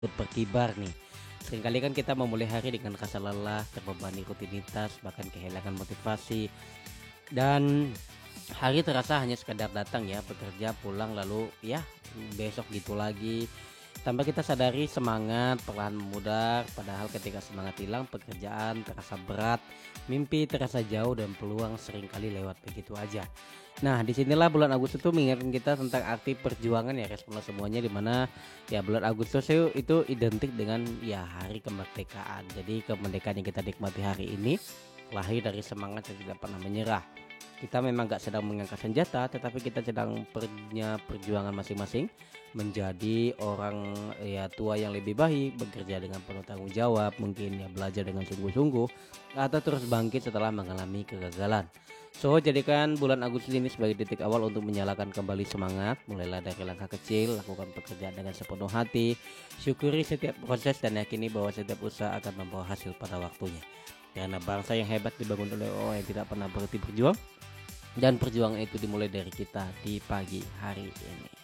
berkibar nih. Seringkali kan kita memulai hari dengan rasa lelah, terbebani rutinitas, bahkan kehilangan motivasi. Dan hari terasa hanya sekadar datang ya, bekerja, pulang, lalu ya besok gitu lagi. Tanpa kita sadari semangat perlahan memudar, padahal ketika semangat hilang pekerjaan terasa berat, mimpi terasa jauh dan peluang seringkali lewat begitu aja. Nah, disinilah bulan Agustus itu mengingatkan kita tentang arti perjuangan ya responsif semuanya, dimana ya bulan Agustus itu identik dengan ya hari kemerdekaan. Jadi kemerdekaan yang kita nikmati hari ini lahir dari semangat yang tidak pernah menyerah. Kita memang gak sedang mengangkat senjata, tetapi kita sedang punya perjuangan masing-masing menjadi orang ya tua yang lebih baik, bekerja dengan penuh tanggung jawab, mungkin ya belajar dengan sungguh-sungguh, atau terus bangkit setelah mengalami kegagalan. So, jadikan bulan Agustus ini sebagai titik awal untuk menyalakan kembali semangat. Mulailah dari langkah kecil, lakukan pekerjaan dengan sepenuh hati, syukuri setiap proses dan yakini bahwa setiap usaha akan membawa hasil pada waktunya. Karena bangsa yang hebat dibangun oleh orang yang tidak pernah berhenti berjuang, dan perjuangan itu dimulai dari kita di pagi hari ini.